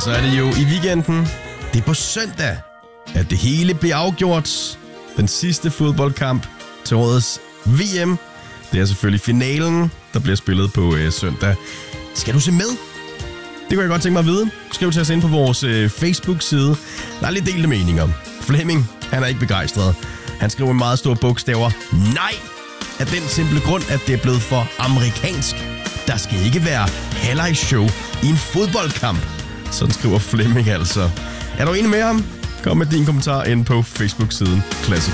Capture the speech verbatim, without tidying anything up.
Og så er det jo i weekenden, det er på søndag, at det hele bliver afgjort. Den sidste fodboldkamp til årets V M. Det er selvfølgelig finalen, der bliver spillet på øh, søndag. Skal du se med? Det kunne jeg godt tænke mig at vide. Skriv til os ind på vores øh, Facebook-side. Der er lidt delte meninger. Flemming, han er ikke begejstret. Han skriver med meget store bogstaver. Nej! Af den simple grund, at det er blevet for amerikansk. Der skal ikke være halvlejsshow i en fodboldkamp. Sådan skriver Flemming altså. Er du enig med ham? Kom med din kommentar ind på Facebook-siden Classic.